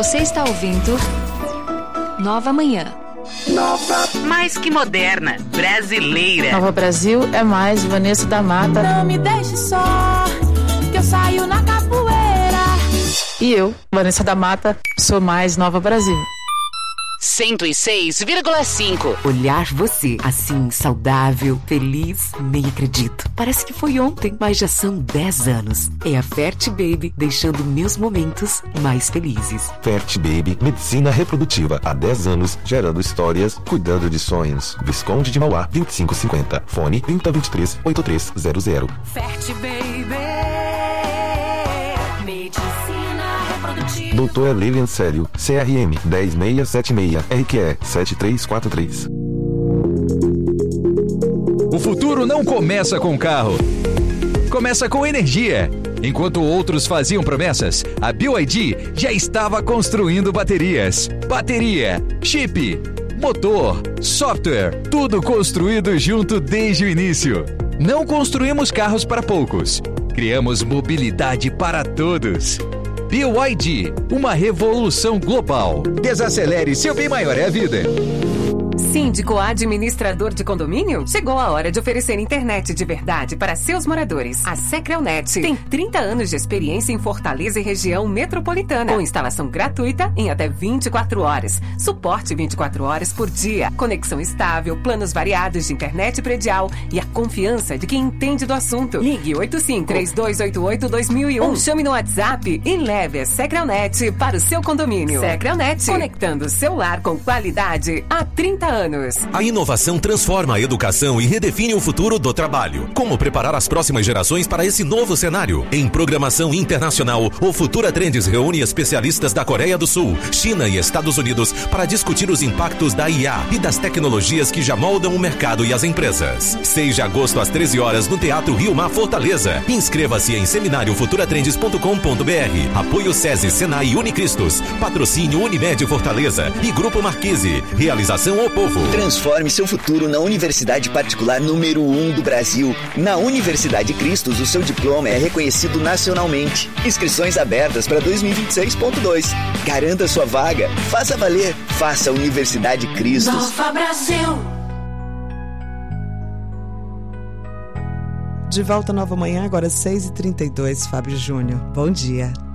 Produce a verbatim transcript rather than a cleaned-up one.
Você está ouvindo Nova Manhã. Nova. Mais que moderna, brasileira. Nova Brasil é mais Vanessa da Mata. Não me deixe só, que eu saio na capoeira. E eu, Vanessa da Mata, sou mais Nova Brasil. cento e seis vírgula cinco. Olhar você assim, saudável, feliz, nem acredito. Parece que foi ontem, mas já são dez anos. É a Fert Baby deixando meus momentos mais felizes. Fert Baby, medicina reprodutiva há dez anos, gerando histórias, cuidando de sonhos. Visconde de Mauá, vinte e cinco cinquenta. Fone trinta, vinte e três, oitenta e três zero zero. Fert Baby, medicina reprodutiva. Doutor Lilian Célio, C R M dez mil seiscentos e setenta e seis, R Q E sete três quatro três. O futuro não começa com carro. Começa com energia. Enquanto outros faziam promessas, a B Y D já estava construindo baterias. Bateria, chip, motor, software, tudo construído junto desde o início. Não construímos carros para poucos. Criamos mobilidade para todos. B Y D, uma revolução global. Desacelere, seu bem maior é a vida. Síndico administrador de condomínio? Chegou a hora de oferecer internet de verdade para seus moradores. A Secrelnet tem trinta anos de experiência em Fortaleza e região metropolitana, com instalação gratuita em até vinte e quatro horas, suporte vinte e quatro horas por dia, conexão estável, planos variados de internet predial e a confiança de quem entende do assunto. Ligue oito cinco, três dois oito oito, dois mil e um ou chame no WhatsApp e leve a Secrelnet para o seu condomínio. Secrelnet, conectando o seu lar com qualidade há trinta anos. A inovação transforma a educação e redefine o futuro do trabalho. Como preparar as próximas gerações para esse novo cenário? Em programação internacional, o Futura Trends reúne especialistas da Coreia do Sul, China e Estados Unidos para discutir os impactos da I A e das tecnologias que já moldam o mercado e as empresas. seis de agosto às treze horas no Teatro Rio Mar Fortaleza. Inscreva-se em seminário futura trends ponto com ponto b r. Apoio SESI, Senai e Unicristos. Patrocínio Unimed Fortaleza e Grupo Marquise. Realização O Povo. Transforme seu futuro na universidade particular número um do Brasil. Na Universidade Cristos, o seu diploma é reconhecido nacionalmente. Inscrições abertas para dois mil e vinte e seis ponto dois. Garanta sua vaga. Faça valer. Faça Universidade Cristos. Nova Brasil. De volta Nova Manhã, agora seis e trinta e dois, Fábio Júnior. Bom dia.